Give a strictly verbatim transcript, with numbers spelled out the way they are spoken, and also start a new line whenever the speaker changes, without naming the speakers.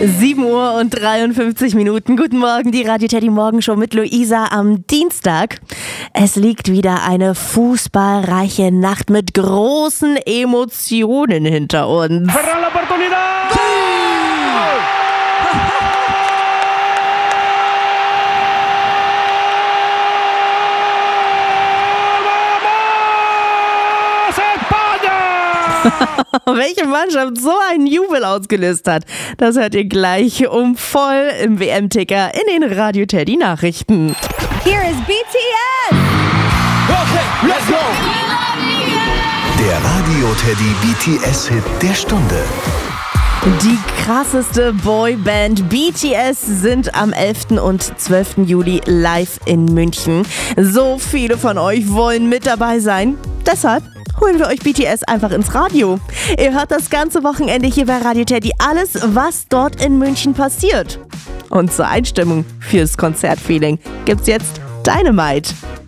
sieben Uhr und dreiundfünfzig Minuten. Guten Morgen, die Radio Teddy Morgenshow mit Luisa am Dienstag. Es liegt wieder eine fußballreiche Nacht mit großen Emotionen hinter uns. Welche Mannschaft so einen Jubel ausgelöst hat, das hört ihr gleich um voll im W M-Ticker in den Radio Teddy Nachrichten.
Here is B T S!
Okay, let's go!
Der Radio Teddy B T S-Hit der Stunde.
Die krasseste Boyband B T S sind am elften und zwölften Juli live in München. So viele von euch wollen mit dabei sein. Deshalb holen wir euch B T S einfach ins Radio. Ihr hört das ganze Wochenende hier bei Radio Teddy alles, was dort in München passiert. Und zur Einstimmung fürs Konzertfeeling gibt's jetzt Dynamite.